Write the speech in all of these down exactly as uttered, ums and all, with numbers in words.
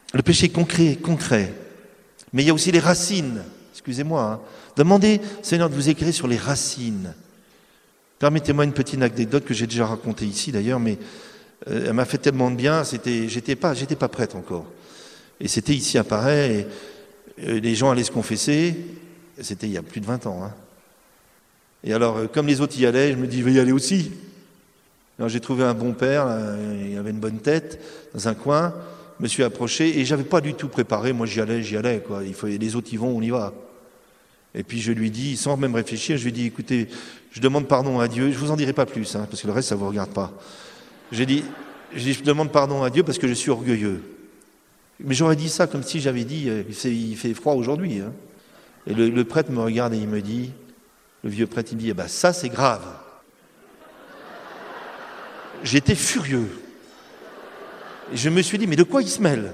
Le péché concret, concret. Mais il y a aussi les racines. Excusez-moi. Hein. Demandez, Seigneur, de vous éclairer sur les racines. Permettez-moi une petite anecdote que j'ai déjà racontée ici d'ailleurs, mais euh, elle m'a fait tellement de bien, c'était, j'étais pas, j'étais pas prête encore. Et c'était ici à Paray, et euh, les gens allaient se confesser, c'était il y a plus de vingt ans. Hein. Et alors, euh, comme les autres y allaient, je me dis, je vais y aller aussi. Alors j'ai trouvé un bon père, là, il avait une bonne tête, dans un coin, je me suis approché, et j'avais pas du tout préparé, moi j'y allais, j'y allais, quoi. Il faut, les autres y vont, on y va. Et puis je lui dis, sans même réfléchir, je lui dis, écoutez, je demande pardon à Dieu, je vous en dirai pas plus, hein, parce que le reste, ça vous regarde pas. J'ai dit, je, dis, je demande pardon à Dieu parce que je suis orgueilleux. Mais j'aurais dit ça comme si j'avais dit, il fait, il fait froid aujourd'hui. Hein. Et le, le prêtre me regarde et il me dit, le vieux prêtre, il me dit, eh ben ça c'est grave. J'étais furieux. Et je me suis dit, mais de quoi il se mêle?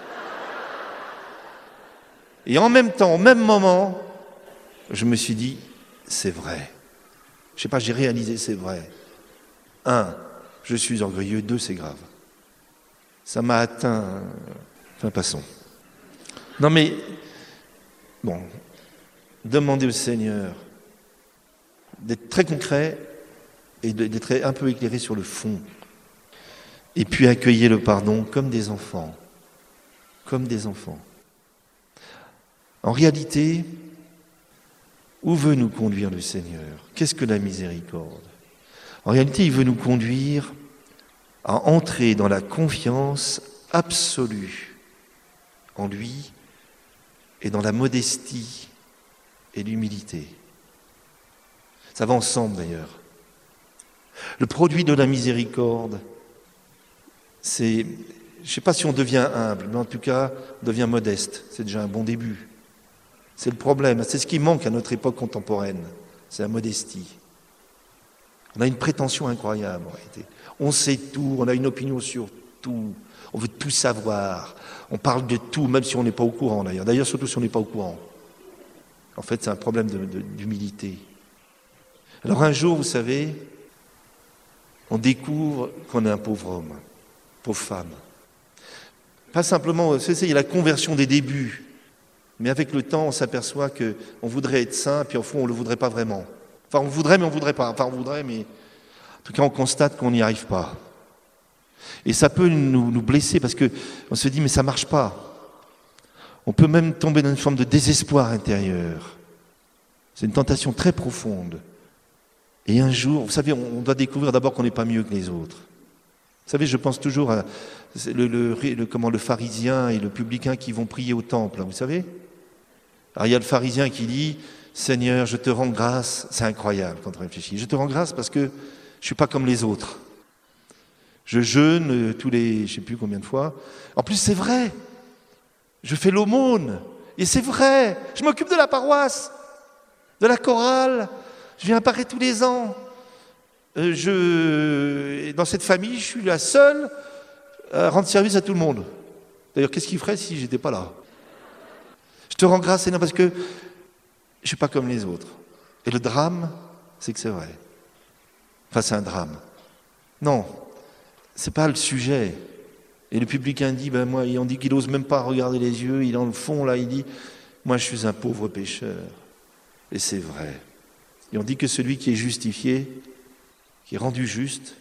Et en même temps, au même moment, je me suis dit, c'est vrai. Je ne sais pas, j'ai réalisé, c'est vrai. Un, je suis orgueilleux. Deux, c'est grave. Ça m'a atteint. Enfin, passons. Non mais, bon, demandez au Seigneur d'être très concret et d'être un peu éclairé sur le fond. Et puis accueillez le pardon comme des enfants. Comme des enfants. En réalité, où veut nous conduire le Seigneur? Qu'est-ce que la miséricorde? En réalité, il veut nous conduire à entrer dans la confiance absolue en lui et dans la modestie et l'humilité. Ça va ensemble d'ailleurs. Le produit de la miséricorde, c'est, je ne sais pas si on devient humble, mais en tout cas, on devient modeste. C'est déjà un bon début. C'est le problème, c'est ce qui manque à notre époque contemporaine, c'est la modestie. On a une prétention incroyable en réalité. On sait tout, on a une opinion sur tout, on veut tout savoir, on parle de tout, même si on n'est pas au courant d'ailleurs. D'ailleurs, surtout si on n'est pas au courant. En fait, c'est un problème de, de, d'humilité. Alors un jour, vous savez, on découvre qu'on est un pauvre homme, pauvre femme. Pas simplement, c'est, c'est, il y a la conversion des débuts. Mais avec le temps, on s'aperçoit qu'on voudrait être saint, puis au fond, on ne le voudrait pas vraiment. Enfin, on voudrait, mais on ne voudrait pas. Enfin, on voudrait, mais en tout cas, on constate qu'on n'y arrive pas. Et ça peut nous, nous blesser parce qu'on se dit, mais ça ne marche pas. On peut même tomber dans une forme de désespoir intérieur. C'est une tentation très profonde. Et un jour, vous savez, on doit découvrir d'abord qu'on n'est pas mieux que les autres. Vous savez, je pense toujours à le, le, le, comment, le pharisien et le publicain qui vont prier au temple, vous savez. Alors il y a le pharisien qui dit « Seigneur, je te rends grâce », c'est incroyable quand on réfléchit, « Je te rends grâce parce que je ne suis pas comme les autres. Je jeûne tous les, je ne sais plus combien de fois. En plus, c'est vrai, je fais l'aumône, et c'est vrai, je m'occupe de la paroisse, de la chorale, je viens à Paris tous les ans. Euh, je, dans cette famille, je suis la seule à rendre service à tout le monde. D'ailleurs, qu'est-ce qu'il ferait si je n'étais pas là ? Je te rends grâce, Seigneur, parce que je ne suis pas comme les autres. Et le drame, c'est que c'est vrai. Enfin, c'est un drame. Non, ce n'est pas le sujet. Et le publicain dit, ben moi, on dit qu'il n'ose même pas regarder les yeux, il est dans le fond, là, il dit, moi, je suis un pauvre pécheur. Et c'est vrai. Et on dit que celui qui est justifié, qui est rendu juste,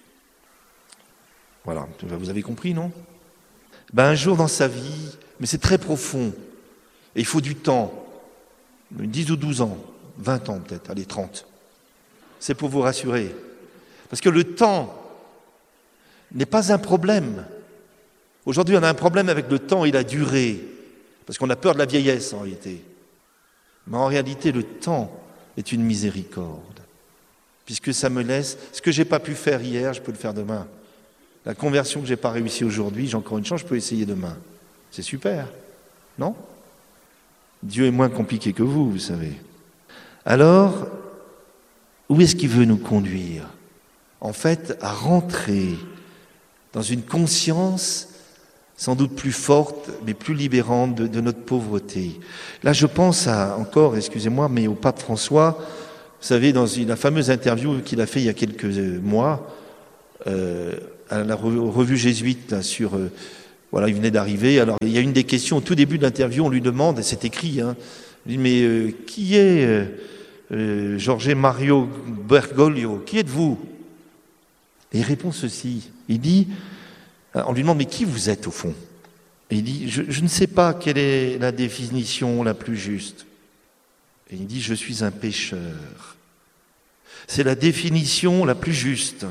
voilà, vous avez compris, non ? Ben un jour dans sa vie, mais c'est très profond, et il faut du temps, dix ou douze ans, vingt ans peut-être, allez, trente. C'est pour vous rassurer. Parce que le temps n'est pas un problème. Aujourd'hui, on a un problème avec le temps et la durée, parce qu'on a peur de la vieillesse en réalité. Mais en réalité, le temps est une miséricorde, puisque ça me laisse, ce que je n'ai pas pu faire hier, je peux le faire demain. La conversion que je n'ai pas réussi aujourd'hui, j'ai encore une chance, je peux essayer demain. C'est super, non ? Dieu est moins compliqué que vous, vous savez. Alors, où est-ce qu'il veut nous conduire ? En fait, à rentrer dans une conscience sans doute plus forte, mais plus libérante de, de notre pauvreté. Là, je pense à, encore, excusez-moi, mais au pape François, vous savez, dans la fameuse interview qu'il a fait il y a quelques mois, euh, à la revue jésuite là, sur euh, Voilà, il venait d'arriver. Alors, il y a une des questions au tout début de l'interview, on lui demande, et c'est écrit, hein, il dit, mais euh, qui est euh, euh, Jorge Mario Bergoglio? Qui êtes-vous? Et il répond ceci. Il dit, on lui demande, mais qui vous êtes au fond? Et il dit, je, je ne sais pas quelle est la définition la plus juste. Et il dit, je suis un pécheur. C'est la définition la plus juste.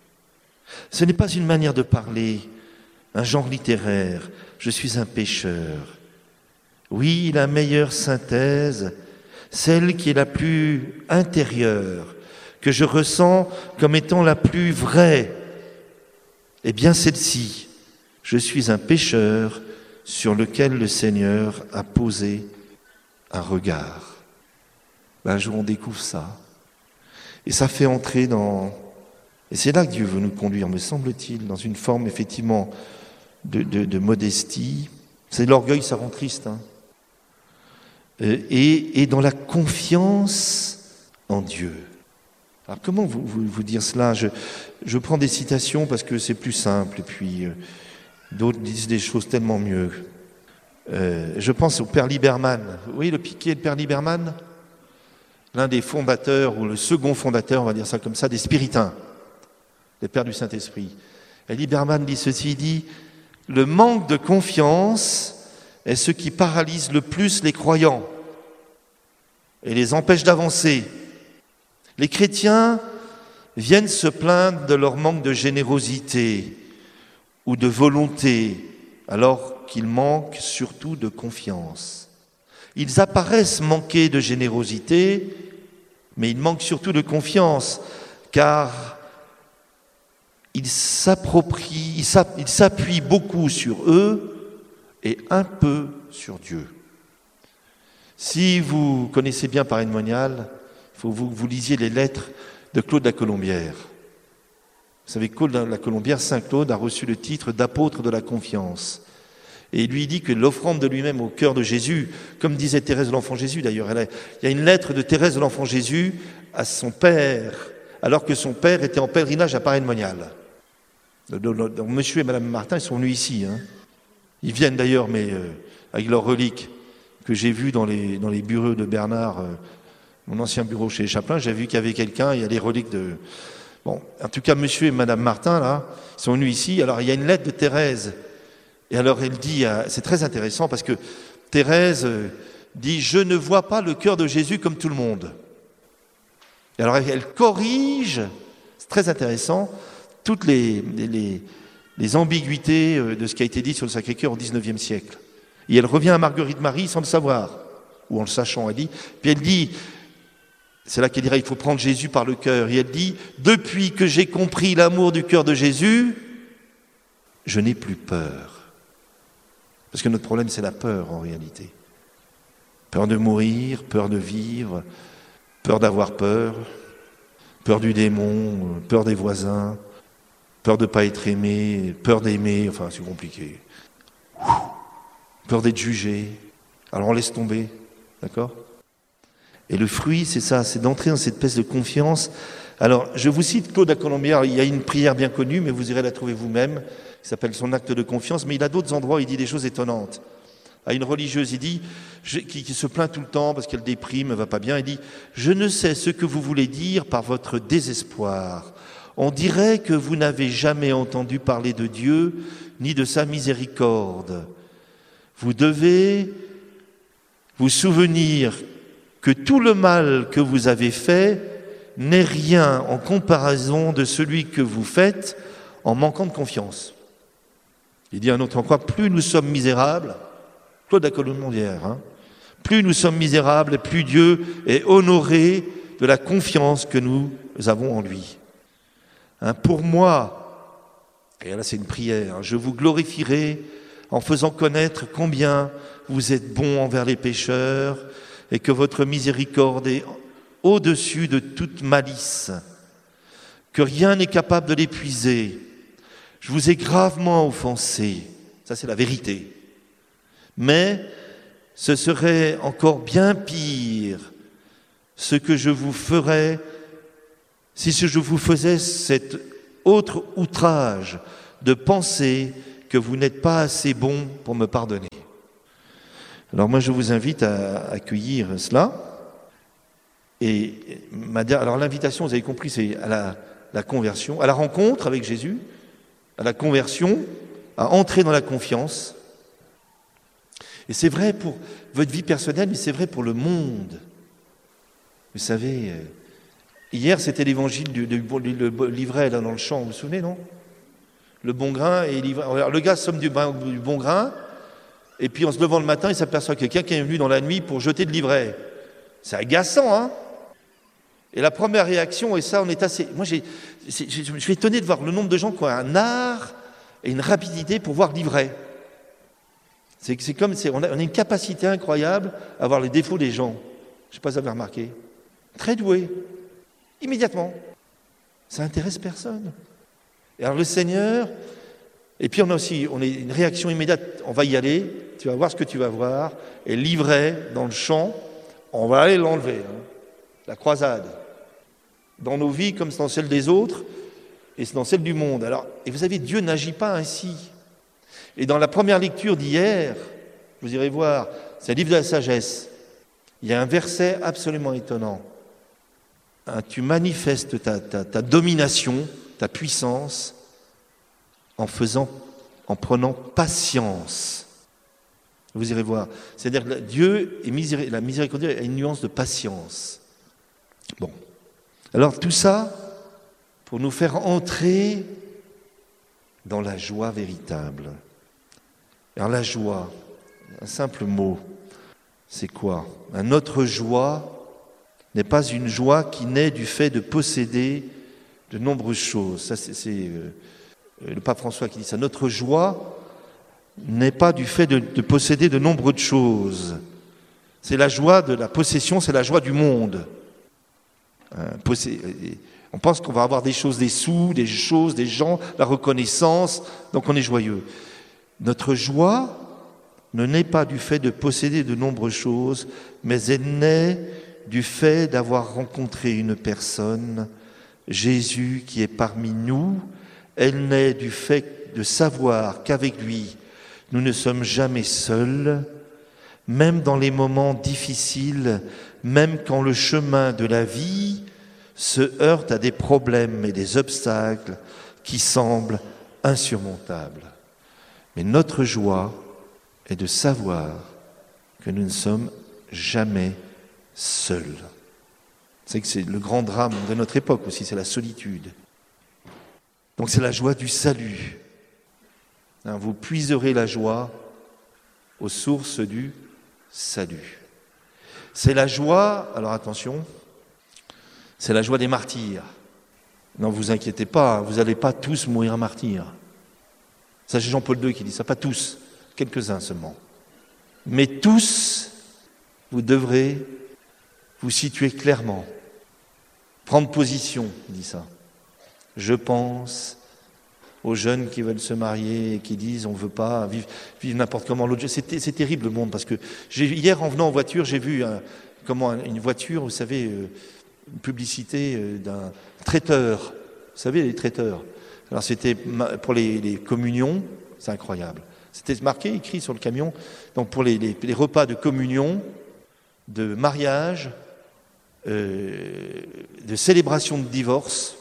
Ce n'est pas une manière de parler, un genre littéraire. Je suis un pécheur. Oui, la meilleure synthèse, celle qui est la plus intérieure, que je ressens comme étant la plus vraie, eh bien celle-ci. Je suis un pécheur sur lequel le Seigneur a posé un regard. Ben, un jour on découvre ça. Et ça fait entrer dans... Et c'est là que Dieu veut nous conduire, me semble-t-il, dans une forme effectivement de, de, de modestie. C'est l'orgueil, ça rend triste. Hein. Et, et dans la confiance en Dieu. Alors comment vous, vous, vous dire cela? je, je prends des citations parce que c'est plus simple, et puis euh, d'autres disent des choses tellement mieux. Euh, je pense au Père Liberman. Vous voyez le piquet, le Père Liberman? L'un des fondateurs, ou le second fondateur, on va dire ça comme ça, des Spiritains, les Pères du Saint-Esprit. Et Liberman dit ceci, il dit « Le manque de confiance est ce qui paralyse le plus les croyants et les empêche d'avancer. Les chrétiens viennent se plaindre de leur manque de générosité ou de volonté, alors qu'ils manquent surtout de confiance. Ils apparaissent manquer de générosité, mais ils manquent surtout de confiance, car ils s'approprient, ils s'appuient beaucoup sur eux et un peu sur Dieu. Si vous connaissez bien Paray-le-Monial, il faut que vous, vous lisiez les lettres de Claude la Colombière. Vous savez, Claude la Colombière, Saint Claude, a reçu le titre d'apôtre de la confiance. Et il lui dit que l'offrande de lui-même au cœur de Jésus, comme disait Thérèse de l'Enfant Jésus d'ailleurs, elle a, il y a une lettre de Thérèse de l'Enfant Jésus à son père, alors que son père était en pèlerinage à Paray-le-Monial. Donc monsieur et madame Martin, ils sont venus ici. Hein. Ils viennent d'ailleurs, mais euh, avec leurs reliques, que j'ai vues dans les, dans les bureaux de Bernard, euh, mon ancien bureau chez les Chapelains, j'ai vu qu'il y avait quelqu'un, il y a les reliques de... Bon, en tout cas, monsieur et madame Martin, là, ils sont venus ici. Alors, il y a une lettre de Thérèse. Et alors, elle dit, c'est très intéressant parce que Thérèse dit « Je ne vois pas le cœur de Jésus comme tout le monde ». Et alors, elle corrige, c'est très intéressant, toutes les, les, les ambiguïtés de ce qui a été dit sur le Sacré-Cœur au dix-neuvième siècle. Et elle revient à Marguerite Marie sans le savoir, ou en le sachant, elle dit. Puis elle dit, c'est là qu'elle dira, il faut prendre Jésus par le cœur. Et elle dit, depuis que j'ai compris l'amour du cœur de Jésus, je n'ai plus peur. Parce que notre problème, c'est la peur en réalité. Peur de mourir, peur de vivre, peur d'avoir peur, peur du démon, peur des voisins, peur de ne pas être aimé, peur d'aimer, enfin c'est compliqué. Peur d'être jugé. Alors on laisse tomber, d'accord ? Et le fruit, c'est ça, c'est d'entrer dans cette espèce de confiance. Alors, je vous cite Claude la Colombière, il y a une prière bien connue, mais vous irez la trouver vous-même, qui s'appelle son acte de confiance, mais il a d'autres endroits où il dit des choses étonnantes. À une religieuse, il dit, je, qui, qui se plaint tout le temps parce qu'elle déprime, elle va pas bien, il dit « Je ne sais ce que vous voulez dire par votre désespoir. On dirait que vous n'avez jamais entendu parler de Dieu ni de sa miséricorde. Vous devez vous souvenir que tout le mal que vous avez fait n'est rien en comparaison de celui que vous faites en manquant de confiance. » Il dit un autre endroit, plus nous sommes misérables, Claude la Colombière, hein, plus nous sommes misérables, plus Dieu est honoré de la confiance que nous avons en lui. Hein, pour moi, et là c'est une prière, hein, je vous glorifierai en faisant connaître combien vous êtes bons envers les pécheurs et que votre miséricorde est au-dessus de toute malice, que rien n'est capable de l'épuiser. Je vous ai gravement offensé, ça c'est la vérité. Mais ce serait encore bien pire ce que je vous ferais si je vous faisais cet autre outrage de penser que vous n'êtes pas assez bon pour me pardonner. Alors moi, je vous invite à accueillir cela. Et ma, alors l'invitation, vous avez compris, c'est à la, la conversion, à la rencontre avec Jésus, à la conversion, à entrer dans la confiance. Et c'est vrai pour votre vie personnelle, mais c'est vrai pour le monde. Vous savez, hier, c'était l'évangile du, du, du le livret là, dans le champ, vous vous souvenez, non? Le bon grain et l'ivraie. Le gars somme du, du bon grain, et puis en se levant le matin, il s'aperçoit que quelqu'un est venu dans la nuit pour jeter de l'ivraie. C'est agaçant, hein? Et la première réaction, et ça, on est assez... Moi, j'ai, c'est, je suis étonné de voir le nombre de gens qui ont un art et une rapidité pour voir l'ivraie. C'est, c'est comme... C'est, on, a, on a une capacité incroyable à voir les défauts des gens. Je ne sais pas si vous avez remarqué. Très doué. Immédiatement. Ça n'intéresse personne. Et alors le Seigneur... Et puis on a aussi on a une réaction immédiate. On va y aller, tu vas voir ce que tu vas voir. Et l'ivraie dans le champ, on va aller l'enlever. Hein. La croisade. Dans nos vies comme dans celle des autres et dans celle du monde. Alors, et vous savez, Dieu n'agit pas ainsi. Et dans la première lecture d'hier, vous irez voir, c'est le livre de la sagesse, il y a un verset absolument étonnant. Hein, tu manifestes ta, ta, ta domination, ta puissance, en faisant, en prenant patience. Vous irez voir. C'est-à-dire que Dieu est miséricorde, la miséricorde a une nuance de patience. Bon. Alors tout ça pour nous faire entrer dans la joie véritable. Alors la joie, un simple mot, c'est quoi? Notre joie n'est pas une joie qui naît du fait de posséder de nombreuses choses. Ça, c'est, c'est euh, le pape François qui dit ça. Notre joie n'est pas du fait de, de posséder de nombreuses choses. C'est la joie de la possession, c'est la joie du monde. On pense qu'on va avoir des choses, des sous, des choses, des gens, la reconnaissance, donc on est joyeux. Notre joie ne naît pas du fait de posséder de nombreuses choses, mais elle naît du fait d'avoir rencontré une personne, Jésus qui est parmi nous. Elle naît du fait de savoir qu'avec lui, nous ne sommes jamais seuls, même dans les moments difficiles, même quand le chemin de la vie se heurte à des problèmes et des obstacles qui semblent insurmontables. Mais notre joie est de savoir que nous ne sommes jamais seuls. C'est que c'est le grand drame de notre époque aussi, c'est la solitude. Donc c'est la joie du salut. Hein, vous puiserez la joie aux sources du salut. C'est la joie, alors attention, c'est la joie des martyrs. Non, vous inquiétez pas, vous n'allez pas tous mourir martyrs. Ça, c'est Jean-Paul deux qui dit ça, pas tous, quelques-uns seulement. Mais tous, vous devrez vous situer clairement, prendre position, il dit ça. Je pense aux jeunes qui veulent se marier et qui disent on ne veut pas vivre, vivre n'importe comment. L'autre, c'est, c'est terrible le monde parce que j'ai, hier en venant en voiture, j'ai vu un, comment une voiture, vous savez, une publicité d'un traiteur. Vous savez, les traiteurs. Alors c'était pour les, les communions, c'est incroyable. C'était marqué, écrit sur le camion, donc pour les, les, les repas de communion, de mariage, euh, de célébration de divorce.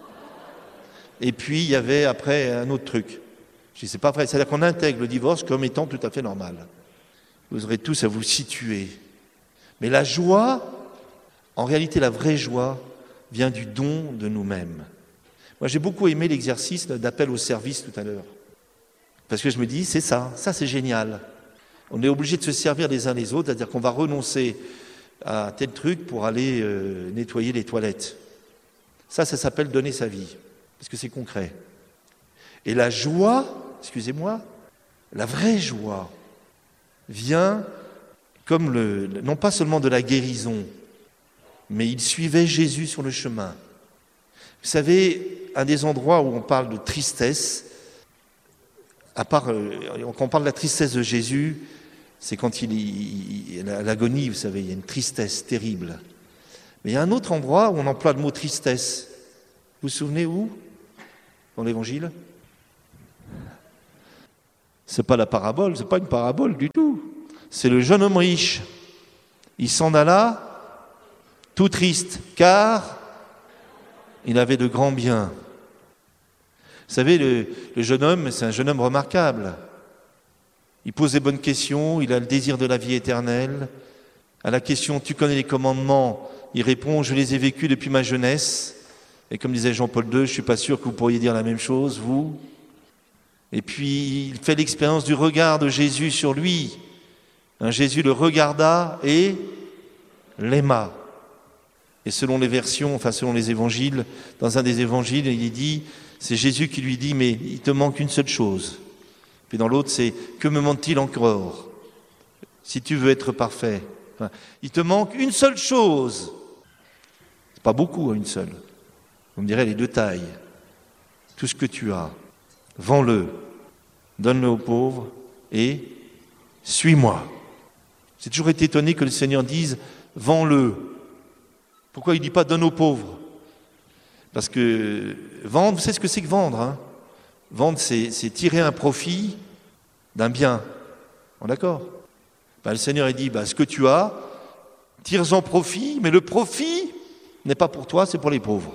Et puis, il y avait après un autre truc. Je dis, c'est pas vrai. C'est-à-dire qu'on intègre le divorce comme étant tout à fait normal. Vous aurez tous à vous situer. Mais la joie, en réalité, la vraie joie, vient du don de nous-mêmes. Moi, j'ai beaucoup aimé l'exercice d'appel au service tout à l'heure. Parce que je me dis, c'est ça, ça c'est génial. On est obligé de se servir les uns les autres, c'est-à-dire qu'on va renoncer à tel truc pour aller euh, nettoyer les toilettes. Ça, ça s'appelle donner sa vie. Parce que c'est concret. Et la joie, excusez-moi, la vraie joie vient comme le, non pas seulement de la guérison, mais il suivait Jésus sur le chemin. Vous savez, un des endroits où on parle de tristesse, à part, quand on parle de la tristesse de Jésus, c'est quand il, il, il à l'agonie, vous savez, il y a une tristesse terrible. Mais il y a un autre endroit où on emploie le mot tristesse. Vous vous souvenez où ? Dans l'Évangile ? C'est pas la parabole, c'est pas une parabole du tout. C'est le jeune homme riche. Il s'en alla tout triste, car il avait de grands biens. Vous savez, le, le jeune homme, c'est un jeune homme remarquable. Il pose des bonnes questions, il a le désir de la vie éternelle. À la question « Tu connais les commandements ?» il répond « Je les ai vécus depuis ma jeunesse. » Et comme disait Jean-Paul deux, je ne suis pas sûr que vous pourriez dire la même chose, vous. Et puis, il fait l'expérience du regard de Jésus sur lui. Un Jésus le regarda et l'aima. Et selon les versions, enfin selon les évangiles, dans un des évangiles, il dit, c'est Jésus qui lui dit, mais il te manque une seule chose. Puis dans l'autre, c'est, que me manque-t-il encore, si tu veux être parfait? Enfin, il te manque une seule chose. C'est pas beaucoup, une seule. On me dirait les deux tailles. Tout ce que tu as, vends-le, donne-le aux pauvres et suis-moi. J'ai toujours été étonné que le Seigneur dise, vends-le. Pourquoi il ne dit pas donne aux pauvres? Parce que vendre, vous savez ce que c'est que vendre, hein? Vendre, c'est, c'est tirer un profit d'un bien. On est d'accord? Ben, le Seigneur il dit, ben, ce que tu as, tire-en profit, mais le profit n'est pas pour toi, c'est pour les pauvres.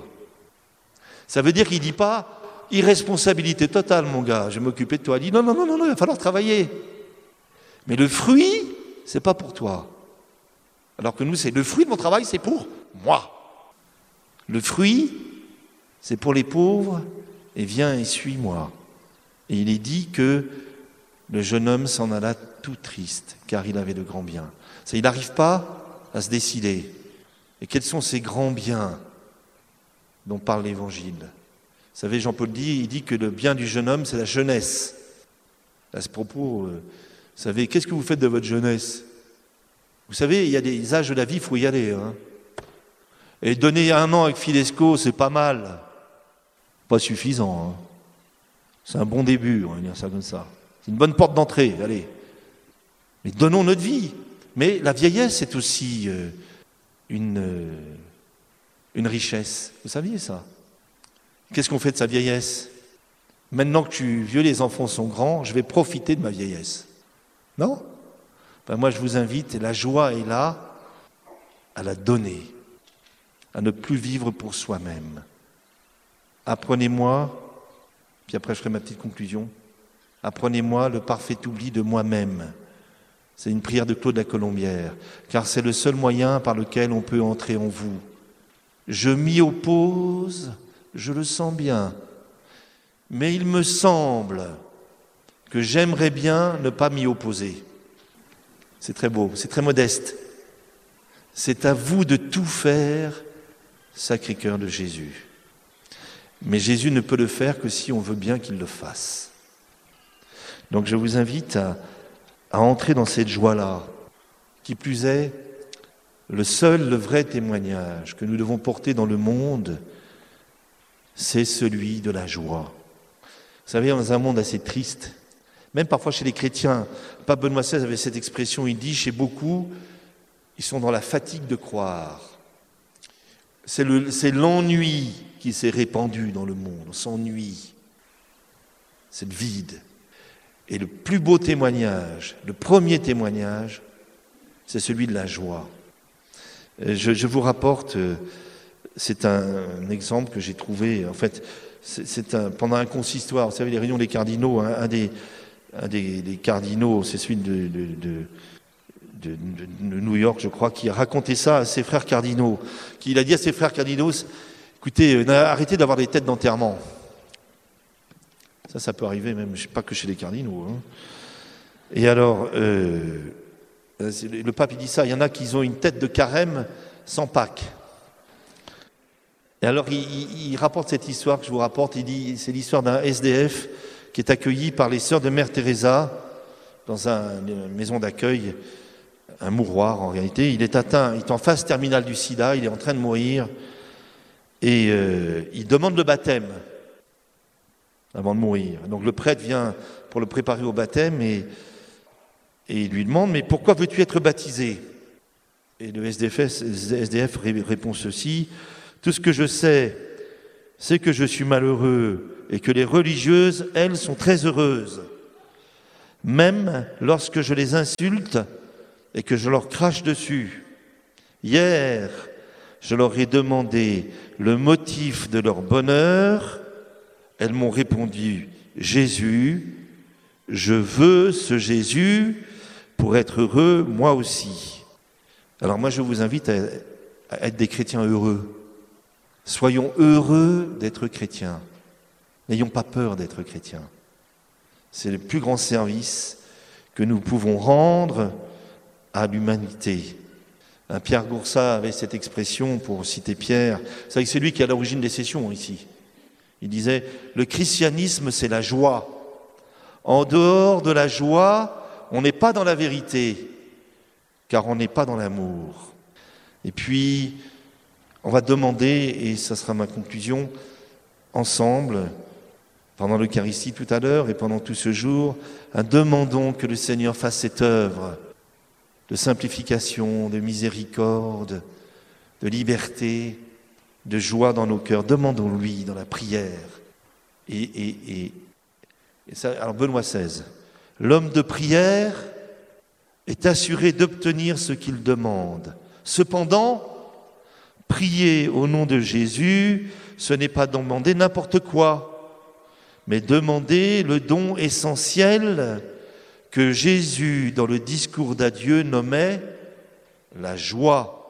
Ça veut dire qu'il ne dit pas irresponsabilité totale, mon gars, je vais m'occuper de toi. Il dit non, non, non, non, non, il va falloir travailler. Mais le fruit, c'est pas pour toi. Alors que nous, c'est le fruit de mon travail, c'est pour moi. Le fruit, c'est pour les pauvres, et viens et suis-moi. Et il est dit que le jeune homme s'en alla tout triste, car il avait de grands biens. Ça, il n'arrive pas à se décider. Et quels sont ces grands biens dont parle l'Évangile? Vous savez, Jean-Paul dit, il dit que le bien du jeune homme, c'est la jeunesse. À ce propos, euh, vous savez, qu'est-ce que vous faites de votre jeunesse? Vous savez, il y a des âges de la vie, il faut y aller. Hein. Et donner un an avec Fidesco, c'est pas mal. Pas suffisant. Hein. C'est un bon début, on va dire ça comme ça. C'est une bonne porte d'entrée, allez. Mais donnons notre vie. Mais la vieillesse, c'est aussi euh, une, euh, une richesse. Vous saviez ça? Qu'est-ce qu'on fait de sa vieillesse? Maintenant que je suis vieux, les enfants sont grands, je vais profiter de ma vieillesse. Non? Ben moi, je vous invite, et la joie est là, à la donner, à ne plus vivre pour soi-même. Apprenez-moi, puis après je ferai ma petite conclusion, apprenez-moi le parfait oubli de moi-même. C'est une prière de Claude la Colombière, car c'est le seul moyen par lequel on peut entrer en vous. Je m'y oppose, je le sens bien, mais il me semble que j'aimerais bien ne pas m'y opposer. C'est très beau, c'est très modeste. C'est à vous de tout faire, Sacré-Cœur de Jésus. Mais Jésus ne peut le faire que si on veut bien qu'il le fasse. Donc je vous invite à, à entrer dans cette joie-là. Qui plus est, le seul, le vrai témoignage que nous devons porter dans le monde, c'est celui de la joie. Vous savez, dans un monde assez triste, même parfois chez les chrétiens, Pape Benoît seize avait cette expression, il dit, chez beaucoup, ils sont dans la fatigue de croire. C'est, le, c'est l'ennui qui s'est répandu dans le monde, on s'ennuie. C'est le vide. Et le plus beau témoignage, le premier témoignage, c'est celui de la joie. Je, je vous rapporte, c'est un, un exemple que j'ai trouvé, en fait, c'est, c'est un, pendant un consistoire, vous savez, les réunions des cardinaux, un, un, des, un des, des cardinaux, c'est celui de, de, de, de, de New York, je crois, qui a raconté ça à ses frères cardinaux, qui il a dit à ses frères cardinaux, écoutez, arrêtez d'avoir des têtes d'enterrement. Ça, ça peut arriver même, pas que chez les cardinaux. Hein. Et alors, euh, le pape, il dit ça, il y en a qui ont une tête de carême sans Pâques. Et alors, il, il, il rapporte cette histoire que je vous rapporte, il dit, c'est l'histoire d'un S D F qui est accueilli par les sœurs de Mère Teresa dans un, une maison d'accueil, un mouroir en réalité. Il est atteint, il est en phase terminale du sida, il est en train de mourir et euh, il demande le baptême avant de mourir. Donc le prêtre vient pour le préparer au baptême et, et il lui demande « Mais pourquoi veux-tu être baptisé ?» Et le S D F, S D F répond ceci « Tout ce que je sais, c'est que je suis malheureux et que les religieuses, elles, sont très heureuses. même lorsque je les insulte et que je leur crache dessus. Hier, je leur ai demandé le motif de leur bonheur. Elles m'ont répondu, Jésus, je veux ce Jésus pour être heureux, moi aussi. Alors moi, je vous invite à, à être des chrétiens heureux. Soyons heureux d'être chrétiens. N'ayons pas peur d'être chrétiens. C'est le plus grand service que nous pouvons rendre à l'humanité. Un Pierre Goursat avait cette expression, pour citer Pierre, c'est c'est lui qui est à l'origine des sessions ici. Il disait, le christianisme c'est la joie. En dehors de la joie, on n'est pas dans la vérité, car on n'est pas dans l'amour. Et puis, on va demander, et ça sera ma conclusion, ensemble, pendant l'Eucharistie tout à l'heure et pendant tout ce jour, demandons que le Seigneur fasse cette œuvre de simplification, de miséricorde, de liberté, de joie dans nos cœurs. Demandons-lui dans la prière. Et, et, et, et ça, alors Benoît seize, l'homme de prière est assuré d'obtenir ce qu'il demande. Cependant, prier au nom de Jésus, ce n'est pas demander n'importe quoi, mais demander le don essentiel que Jésus, dans le discours d'adieu, nommait la joie.